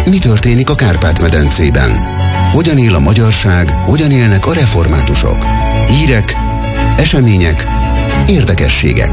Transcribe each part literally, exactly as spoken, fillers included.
Mi történik a Kárpát-medencében? Hogyan él a magyarság, hogyan élnek a reformátusok? Hírek, események, érdekességek.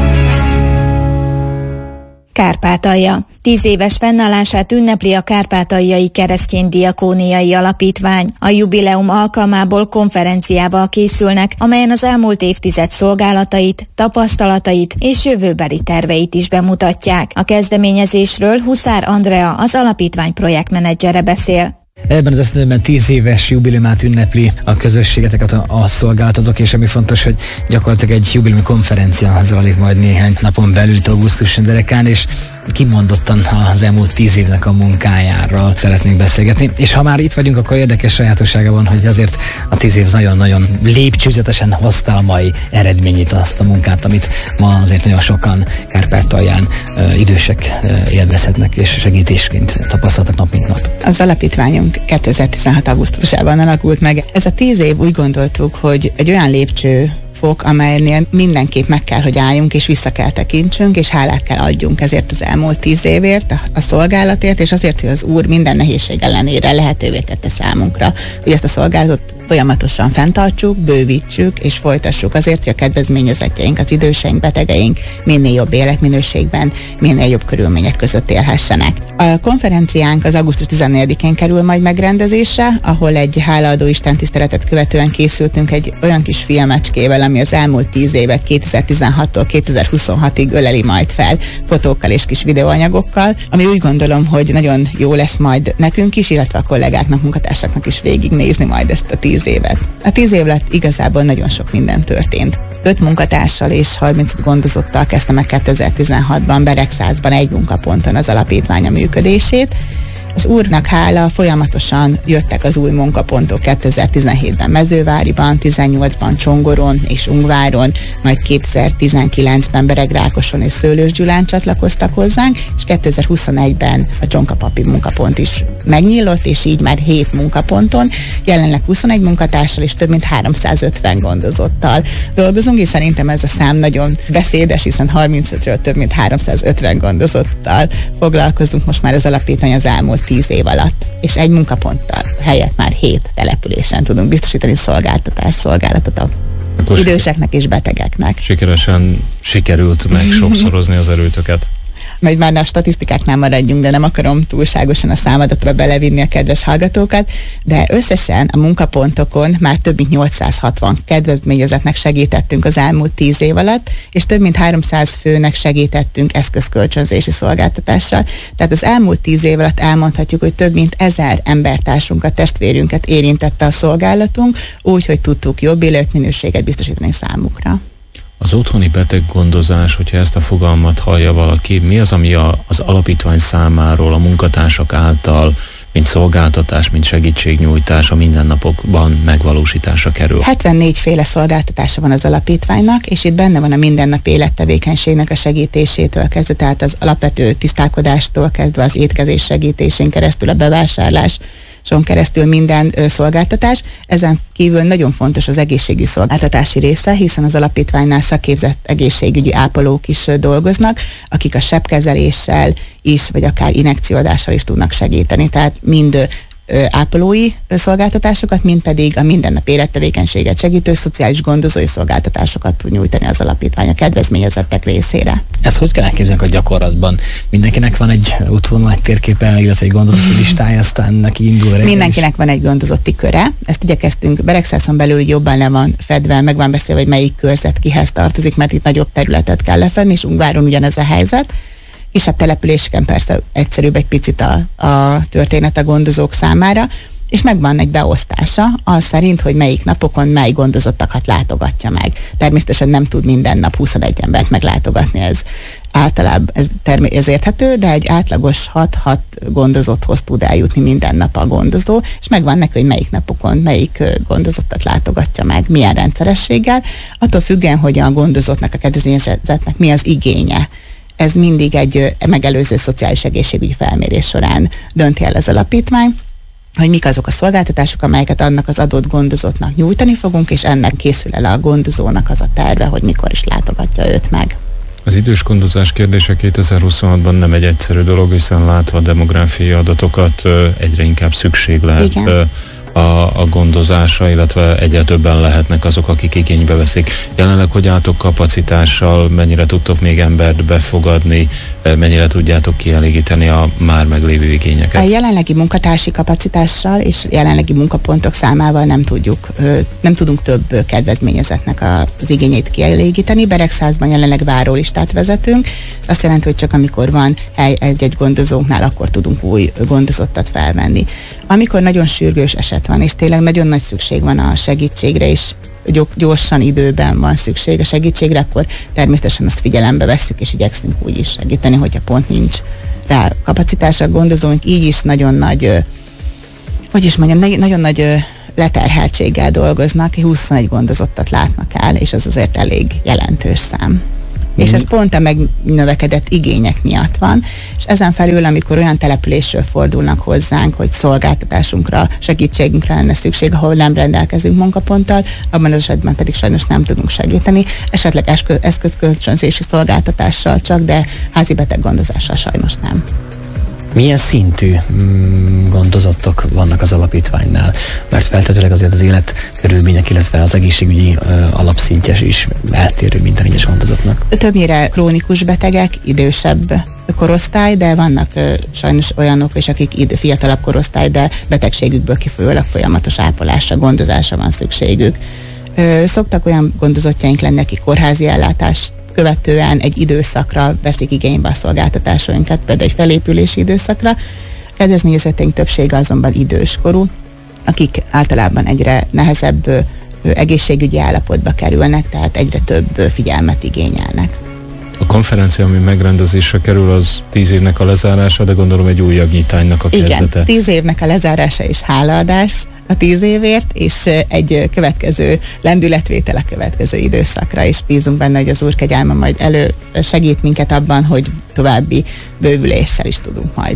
Kárpátalja. Tíz éves fennállását ünnepli a Kárpátaljai Keresztény-diakóniai Alapítvány. A jubileum alkalmából konferenciával készülnek, amelyen az elmúlt évtized szolgálatait, tapasztalatait és jövőbeli terveit is bemutatják. A kezdeményezésről Huszár Andrea, az alapítvány projektmenedzsere beszél. Ebben az esztendőben tíz éves jubileumát ünnepli a közösségeteket a, a szolgáltatók, és ami fontos, hogy gyakorlatilag egy jubileumi konferencia zajlik majd néhány napon belül, itt augusztus derekán, és kimondottan az elmúlt tíz évnek a munkájáról szeretnénk beszélgetni. És ha már itt vagyunk, akkor érdekes sajátossága van, hogy azért a tíz év nagyon-nagyon lépcsőzetesen hozta a mai eredményét, azt a munkát, amit ma azért nagyon sokan Kárpátalján ö, idősek ö, élvezhetnek, és segítésként tapasztaltak nap mint nap. Az alapítványunk kétezer-tizenhat augusztusában alakult meg. Ez a tíz év, úgy gondoltuk, hogy egy olyan lépcső fok, amelynél mindenképp meg kell, hogy álljunk, és vissza kell tekintsünk, és hálát kell adjunk ezért az elmúlt tíz évért, a, a szolgálatért, és azért, hogy az Úr minden nehézség ellenére lehetővé tette számunkra, hogy ezt a szolgálatot folyamatosan fenntartsuk, bővítsük, és folytassuk azért, hogy a kedvezményezettjeink, az időseink, betegeink minél jobb életminőségben, minél jobb körülmények között élhessenek. A konferenciánk az augusztus tizennegyedikén kerül majd megrendezésre, ahol egy hálaadó istentiszteletet követően készültünk egy olyan kis filmecskével, ami az elmúlt tíz évet kétezer-tizenhattól kétezer-huszonhatig öleli majd fel fotókkal és kis videóanyagokkal, ami úgy gondolom, hogy nagyon jó lesz majd nekünk is, illetve a kollégáknak, munkatársaknak is végignézni majd ezt a tíz évet. A tíz év alatt igazából nagyon sok minden történt. Öt munkatársal és harmincöt gondozottal kezdte meg kétezer-tizenhatban Beregszázban egy munkaponton az alapítvány a működését. Az Úrnak hála, folyamatosan jöttek az új munkapontok kétezer-tizenhétben Mezőváriban, tizennyolcban Csongoron és Ungváron, majd kétezer-tizenkilencben Beregrákoson és Szőlősgyulán csatlakoztak hozzánk, és kétezer-huszonegyben a Csonkapapi munkapont is megnyílott, és így már hét munkaponton, jelenleg huszonegy munkatársal és több mint háromszázötven gondozottal dolgozunk, és szerintem ez a szám nagyon beszédes, hiszen harmincötről több mint háromszázötven gondozottal foglalkozunk most már az alapítvány az elmúlt tíz év alatt, és egy munkaponttal helyett már hét településen tudunk biztosítani szolgáltatás, szolgálatot a Akkor időseknek és betegeknek. Sikeresen sikerült meg sokszorozni az erőtöket. Majd már a statisztikáknál maradjunk, de nem akarom túlságosan a számadatra belevinni a kedves hallgatókat, de összesen a munkapontokon már több mint nyolcszázhatvan kedvezményezetnek segítettünk az elmúlt tíz év alatt, és több mint háromszáz főnek segítettünk eszközkölcsönzési szolgáltatással. Tehát az elmúlt tíz év alatt elmondhatjuk, hogy több mint ezer embertársunkat, testvérünket érintette a szolgálatunk, úgy, hogy tudtuk jobb életminőséget biztosítani számukra. Az otthoni beteggondozás, hogyha ezt a fogalmat hallja valaki, mi az, ami a, az alapítvány számáról, a munkatársak által, mint szolgáltatás, mint segítségnyújtás a mindennapokban megvalósításra kerül? hetvennégy féle szolgáltatása van az alapítványnak, és itt benne van a mindennapi élettevékenységnek a segítésétől kezdve, tehát az alapvető tisztálkodástól kezdve az étkezés segítésén keresztül a bevásárlás, son keresztül minden ö, szolgáltatás. Ezen kívül nagyon fontos az egészségügyi szolgáltatási része, hiszen az alapítványnál szakképzett egészségügyi ápolók is ö, dolgoznak, akik a sebkezeléssel is, vagy akár injekcióadással is tudnak segíteni. Tehát mind ö, ápolói szolgáltatásokat, mind pedig a mindennapi élettevékenységet segítő szociális gondozói szolgáltatásokat tud nyújtani az alapítvány a kedvezményezettek részére. Ezt hogy kell elképzelni a gyakorlatban? Mindenkinek van egy útvonal, egy térképe, illetve egy gondozotti listája, aztán neki indul reggel. Mindenkinek van egy gondozotti köre. Ezt igyekeztünk Beregszászon belül jobban le van fedve, meg van beszélve, hogy melyik körzet kihez tartozik, mert itt nagyobb területet kell lefedni, és Ungváron ugyanez a helyzet. Kisebb településeken persze egyszerűbb egy picit a, a történet a gondozók számára, és megvan egy beosztása az szerint, hogy melyik napokon mely gondozottakat látogatja meg. Természetesen nem tud minden nap huszonegy embert meglátogatni, ez általában ez, termé- ez érthető, de egy átlagos hat-hat gondozotthoz tud eljutni minden nap a gondozó, és megvan neki, hogy melyik napokon melyik gondozottat látogatja meg, milyen rendszerességgel, attól függően, hogy a gondozottnak, a kedvezményezettnek mi az igénye. Ez mindig egy megelőző szociális egészségügyi felmérés során dönti el az alapítvány, hogy mik azok a szolgáltatások, amelyeket annak az adott gondozottnak nyújtani fogunk, és ennek készül el a gondozónak az a terve, hogy mikor is látogatja őt meg. Az idősgondozás kérdése kétezer-huszonhatban nem egy egyszerű dolog, hiszen látva a demográfiai adatokat egyre inkább szükség lehet Igen. a, a gondozásra, illetve egyre többen lehetnek azok, akik igénybe veszik. Jelenleg hogy álltok kapacitással, mennyire tudtok még embert befogadni, mennyire tudjátok kielégíteni a már meglévő igényeket? A jelenlegi munkatársi kapacitással és jelenlegi munkapontok számával nem tudjuk, nem tudunk több kedvezményezetnek az igényeit kielégíteni. Beregszázban jelenleg várólistát vezetünk, azt jelenti, hogy csak amikor van hely egy-egy gondozónknál, akkor tudunk új gondozottat felvenni. Amikor nagyon sürgős eset van, és tényleg nagyon nagy szükség van a segítségre, és gyorsan időben van szükség a segítségre, akkor természetesen azt figyelembe vesszük, és igyekszünk úgy is segíteni, hogyha pont nincs rá kapacitásra gondozónk, így is nagyon nagy, hogy is mondjam, nagyon nagy leterheltséggel dolgoznak, huszonegy gondozottat látnak el, és az azért elég jelentős szám. Mm. És ez pont a megnövekedett igények miatt van, és ezen felül, amikor olyan településről fordulnak hozzánk, hogy szolgáltatásunkra, segítségünkre lenne szükség, ahol nem rendelkezünk munkaponttal, abban az esetben pedig sajnos nem tudunk segíteni, esetleg eszközkölcsönzési szolgáltatással csak, de házi beteggondozással sajnos nem. Milyen szintű mm, gondozottok vannak az alapítványnál? Mert feltetőleg azért az életkörülmények, illetve az egészségügyi ö, alapszintje is eltérő minden egyes gondozottnak. Többnyire krónikus betegek, idősebb korosztály, de vannak ö, sajnos olyanok is, akik id- fiatalabb korosztály, de betegségükből kifolyólag folyamatos ápolásra, gondozásra van szükségük. Ö, szoktak olyan gondozottjaink lenni, akik kórházi ellátást követően egy időszakra veszik igénybe a szolgáltatásainkat, például egy felépülési időszakra. A kedvezményezetteink többsége azonban időskorú, akik általában egyre nehezebb ö, egészségügyi állapotba kerülnek, tehát egyre több ö, figyelmet igényelnek. A konferencia, ami megrendezésre kerül, az tíz évnek a lezárása, de gondolom egy újabb nyitánynak a kezdete. Igen, tíz évnek a lezárása és hálaadás a tíz évért, és egy következő lendületvétel a következő időszakra, és bízunk benne, hogy az Úr kegyelme majd elő segít minket abban, hogy további bővüléssel is tudunk majd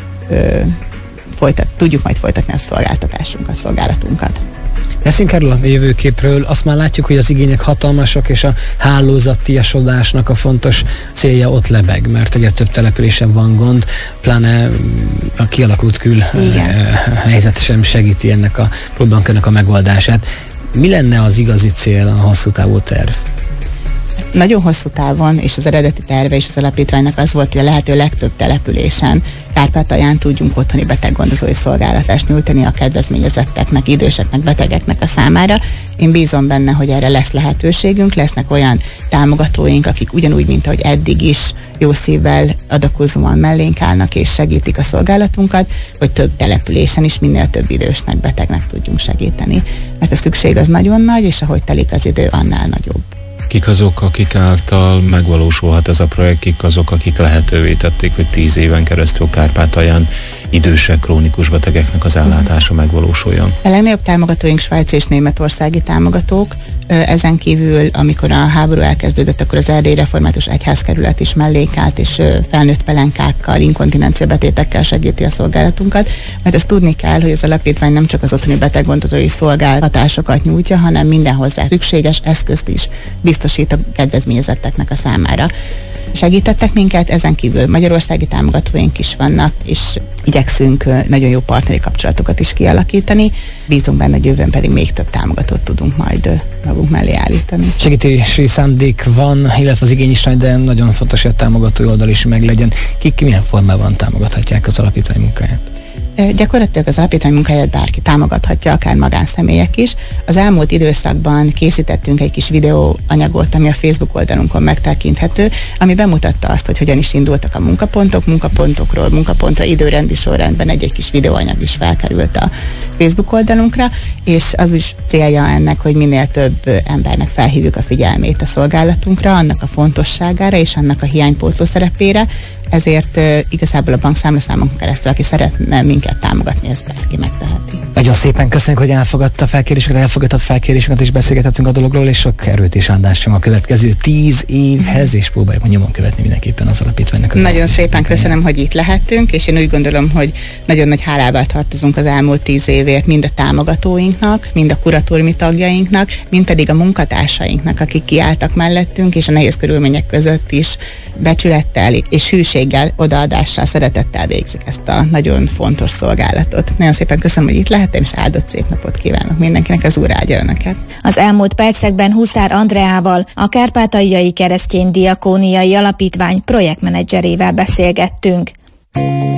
ö, folytat, tudjuk majd folytatni a szolgáltatásunkat, a szolgálatunkat. Beszéljünk erről a jövőképről, azt már látjuk, hogy az igények hatalmasak, és a hálózattiasodásnak a fontos célja ott lebeg, mert egyre több településen van gond, pláne a kialakult kül helyzet sem segíti ennek a problémakörnek a megoldását. Mi lenne az igazi cél, a hosszú távú terv? Nagyon hosszú távon, és az eredeti terve és az alapítványnak az volt, hogy a lehető legtöbb településen, Kárpátalján tudjunk otthoni beteggondozói szolgáltatást nyújtani a kedvezményezetteknek, időseknek, betegeknek a számára. Én bízom benne, hogy erre lesz lehetőségünk, lesznek olyan támogatóink, akik ugyanúgy, mint ahogy eddig is jó szívvel adakozóan mellénk állnak és segítik a szolgálatunkat, hogy több településen is minél több idősnek, betegnek tudjunk segíteni. Mert a szükség az nagyon nagy, és ahogy telik az idő, annál nagyobb. Kik azok, akik által megvalósulhat ez a projekt, kik azok, akik lehetővé tették, hogy tíz éven keresztül Kárpátalján idősek, krónikus betegeknek az ellátása megvalósuljon? A legnagyobb támogatóink svájci és németországi támogatók. Ezen kívül, amikor a háború elkezdődött, akkor az Erdélyi Református Egyházkerület is mellénk állt, és felnőtt pelenkákkal, inkontinencia betétekkel segíti a szolgálatunkat, mert ezt tudni kell, hogy az alapítvány nem csak az otthoni beteggondozói szolgáltatásokat nyújtja, hanem minden hozzá szükséges eszközt is biztosít a kedvezményezetteknek a számára. Segítettek minket, ezen kívül magyarországi támogatóink is vannak, és igyekszünk nagyon jó partneri kapcsolatokat is kialakítani. Bízunk benne, hogy jövőn pedig még több támogatót tudunk majd magunk mellé állítani. Segítési szándék van, illetve az igény is nagy, de nagyon fontos, hogy a támogatói oldal is meglegyen. Kik milyen formában támogathatják az alapítvány munkáját? Gyakorlatilag az alapítvány munkáját bárki támogathatja, akár magánszemélyek is. Az elmúlt időszakban készítettünk egy kis videóanyagot, ami a Facebook oldalunkon megtekinthető, ami bemutatta azt, hogy hogyan is indultak a munkapontok, munkapontokról, munkapontra időrendi sorrendben egy-egy kis videóanyag is felkerült a Facebook oldalunkra, és az is célja ennek, hogy minél több embernek felhívjuk a figyelmét a szolgálatunkra, annak a fontosságára és annak a hiánypótló szerepére. ezért igazából a bankszámlaszámon keresztül, aki szeretne minket támogatni, ezt bárki megteheti. Nagyon szépen köszönjük, hogy elfogadta a felkérésünket, elfogadtad felkérésünket, és beszélgetettünk a dologról, és sok erőt és áldást a következő tíz évhez, és próbáljuk nyomon követni mindenképpen az alapítványnak. Az nagyon szépen köszönöm, hogy itt lehettünk, és én úgy gondolom, hogy nagyon nagy hálával tartozunk az elmúlt tíz évért mind a támogatóinknak, mind a kuratóriumi tagjainknak, mind pedig a munkatársainknak, akik kiálltak mellettünk, és a nehéz körülmények között is becsülettel és hűséggel, odaadással, szeretettel végzik ezt a nagyon fontos szolgálatot. Nagyon szépen köszönöm, hogy itt lehettem, és áldott szép napot kívánok mindenkinek, az Úr áldja önöket. Az elmúlt percekben Huszár Andreával, a Kárpátaljai Keresztény Diakóniai Alapítvány projektmenedzserével beszélgettünk.